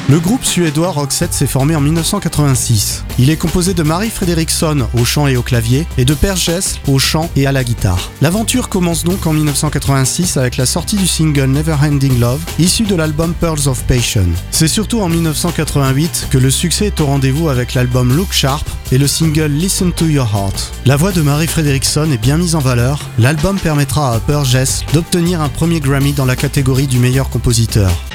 Le groupe suédois Roxette s'est formé en 1986. Il est composé de Mari Fredriksson au chant et au clavier et de Per Gessle au chant et à la guitare. L'aventure commence donc en 1986 avec la sortie du single Neverending Love, issu de l'album Pearls of Passion. C'est surtout en 1988 que le succès est au rendez-vous avec l'album Look Sharp et le single Listen to Your Heart. La voix de Mari Fredriksson est bien mise en valeur. L'album permettra à Per Gessle d'obtenir un premier Grammy dans la catégorie du meilleur compositeur.